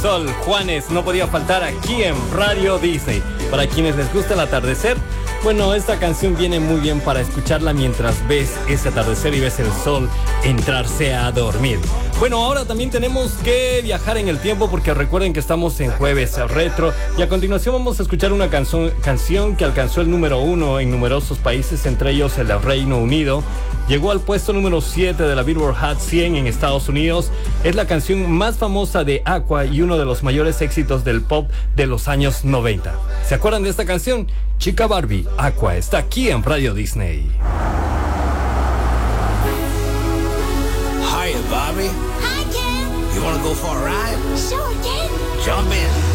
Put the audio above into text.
Sol, Juanes, no podía faltar aquí en Radio Disney. Para quienes les gusta el atardecer, bueno, esta canción viene muy bien para escucharla mientras ves ese atardecer y ves el sol entrarse a dormir. Bueno, ahora también tenemos que viajar en el tiempo porque recuerden que estamos en Jueves Retro y a continuación vamos a escuchar una canción que alcanzó el número 1 en numerosos países, entre ellos el Reino Unido. Llegó al puesto número 7 de la Billboard Hot 100 en Estados Unidos. Es la canción más famosa de Aqua y uno de los mayores éxitos del pop de los años 90. ¿Se acuerdan de esta canción? Chica Barbie, Aqua, está aquí en Radio Disney. Hiya, Bobby. Hi, Ken. You wanna go for a ride? Sure, Ken. Jump in.